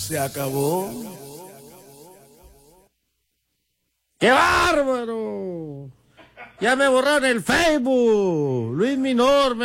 Se acabó. ¡Qué bárbaro! Ya me borraron el Facebook. Luis Minor.